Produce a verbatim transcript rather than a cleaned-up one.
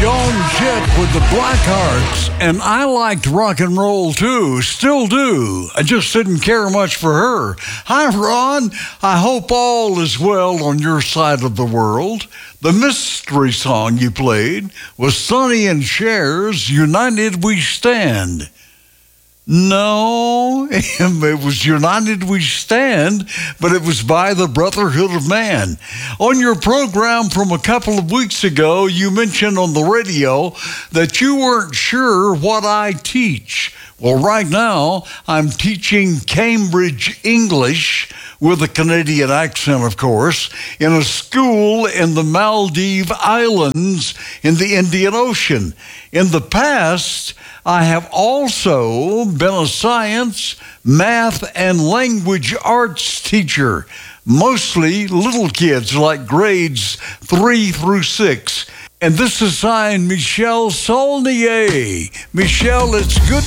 Joan Jett with the Blackhearts, and I liked rock and roll too, still do. I just didn't care much for her. Hi, Ron. I hope all is well on your side of the world. The mystery song you played was Sonny and Cher's United We Stand. No, it was United We Stand, but it was by the Brotherhood of Man. On your program from a couple of weeks ago, you mentioned on the radio that you weren't sure what I teach. Well, right now, I'm teaching Cambridge English, with a Canadian accent, of course, in a school in the Maldive Islands in the Indian Ocean. In the past, I have also been a science, math, and language arts teacher, mostly little kids like grades three through six. And this is signed Michelle Saulnier. Michelle, it's good